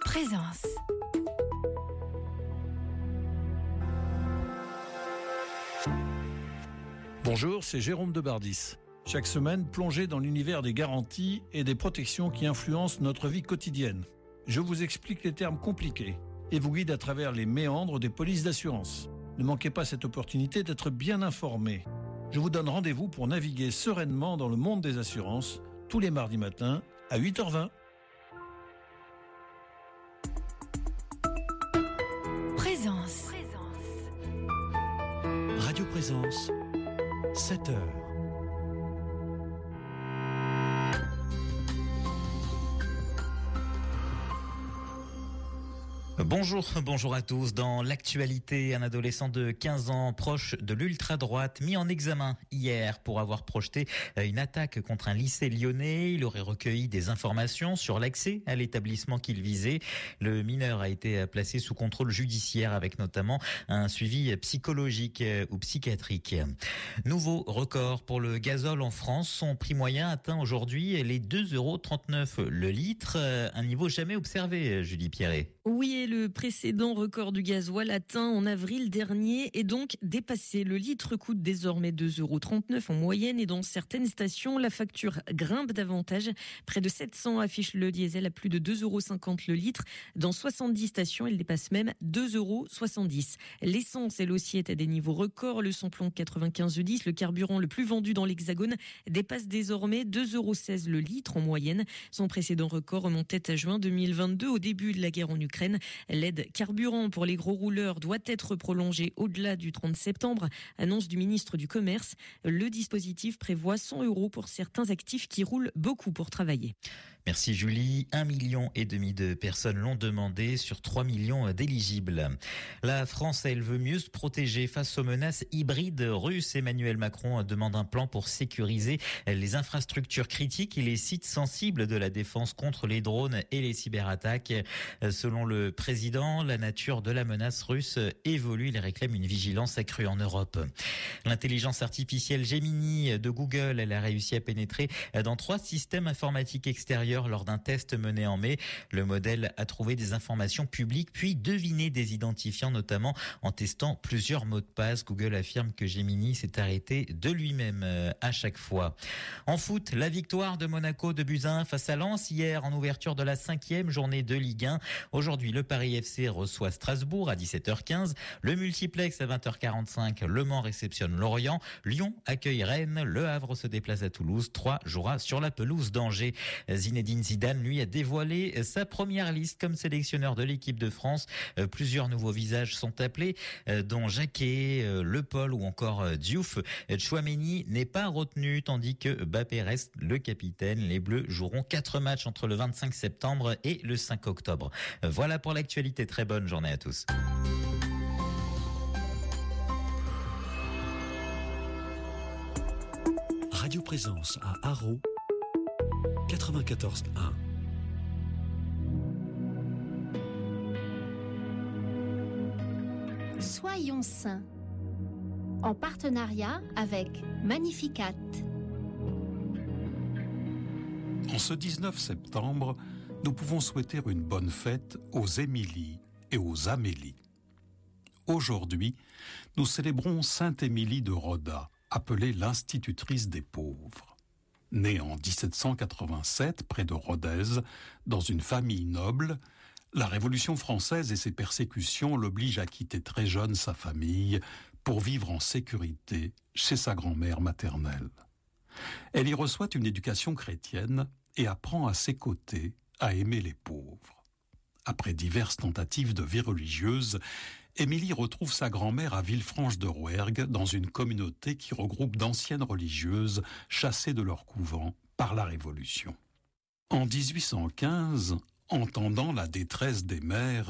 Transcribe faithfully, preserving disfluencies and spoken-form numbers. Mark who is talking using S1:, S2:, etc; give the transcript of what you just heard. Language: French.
S1: Présence.
S2: Bonjour, c'est Jérôme Debardis. Chaque semaine, plongez dans l'univers des garanties et des protections qui influencent notre vie quotidienne. Je vous explique les termes compliqués et vous guide à travers les méandres des polices d'assurance. Ne manquez pas cette opportunité d'être bien informé. Je vous donne rendez-vous pour naviguer sereinement dans le monde des assurances tous les mardis matins à huit heures vingt.
S1: Présence.
S3: Radio Présence, sept heures.
S4: Bonjour, bonjour à tous. Dans l'actualité, un adolescent de quinze ans proche de l'ultra-droite mis en examen hier pour avoir projeté une attaque contre un lycée lyonnais. Il aurait recueilli des informations sur l'accès à l'établissement qu'il visait. Le mineur a été placé sous contrôle judiciaire avec notamment un suivi psychologique ou psychiatrique. Nouveau record pour le gazole en France. Son prix moyen atteint aujourd'hui les deux euros trente-neuf le litre. Un niveau jamais observé, Julie Pierret.
S5: Oui, et le précédent record du gasoil atteint en avril dernier est donc dépassé. Le litre coûte désormais deux euros trente-neuf en moyenne et dans certaines stations, la facture grimpe davantage. Près de sept cents affichent le diesel à plus de deux euros cinquante le litre. Dans soixante-dix stations, il dépasse même deux euros soixante-dix. L'essence, elle aussi, est à des niveaux records. Le samplon quatre-vingt-quinze dix, le carburant le plus vendu dans l'Hexagone, dépasse désormais deux euros seize le litre en moyenne. Son précédent record remontait à juin deux mille vingt-deux, au début de la guerre en Ukraine. L'aide carburant pour les gros rouleurs doit être prolongée au-delà du trente septembre, annonce du ministre du Commerce. Le dispositif prévoit cent euros pour certains actifs qui roulent beaucoup pour travailler.
S4: Merci Julie. Un million et demi de personnes l'ont demandé sur trois millions d'éligibles. La France, elle veut mieux se protéger face aux menaces hybrides russes. Emmanuel Macron demande un plan pour sécuriser les infrastructures critiques et les sites sensibles de la défense contre les drones et les cyberattaques. Selon le président, la nature de la menace russe évolue. Il réclame une vigilance accrue en Europe. L'intelligence artificielle Gemini de Google, elle a réussi à pénétrer dans trois systèmes informatiques extérieurs lors d'un test mené en mai. Le modèle a trouvé des informations publiques puis deviné des identifiants, notamment en testant plusieurs mots de passe. Google affirme que Gemini s'est arrêté de lui-même à chaque fois. En foot, la victoire de Monaco de buts à un face à Lens hier en ouverture de la cinquième journée de Ligue un. Aujourd'hui, le Paris F C reçoit Strasbourg à dix-sept heures quinze. Le multiplex à vingt heures quarante-cinq. Le Mans réceptionne Lorient. Lyon accueille Rennes. Le Havre se déplace à Toulouse. Troyes jouera sur la pelouse d'Angers. Zinedine Zidane, lui, a dévoilé sa première liste comme sélectionneur de l'équipe de France. Plusieurs nouveaux visages sont appelés, dont Jacquet, Le Paul ou encore Diouf. Tchouaméni n'est pas retenu, tandis que Mbappé reste le capitaine. Les Bleus joueront quatre matchs entre le vingt-cinq septembre et le cinq octobre. Voilà pour l'actualité. Très bonne journée à tous.
S3: Radio Présence à Haro, quatre-vingt-quatorze un.
S6: Soyons sains, en partenariat avec Magnificat.
S7: En ce dix-neuf septembre, nous pouvons souhaiter une bonne fête aux Émilie et aux Amélie. Aujourd'hui, nous célébrons Sainte Émilie de Roda, appelée l'institutrice des pauvres. Née en dix-sept cent quatre-vingt-sept, près de Rodez, dans une famille noble, la Révolution française et ses persécutions l'obligent à quitter très jeune sa famille pour vivre en sécurité chez sa grand-mère maternelle. Elle y reçoit une éducation chrétienne et apprend à ses côtés à aimer les pauvres. Après diverses tentatives de vie religieuse, Émilie retrouve sa grand-mère à Villefranche-de-Rouergue dans une communauté qui regroupe d'anciennes religieuses chassées de leur couvent par la Révolution. En dix-huit cent quinze, entendant la détresse des mères,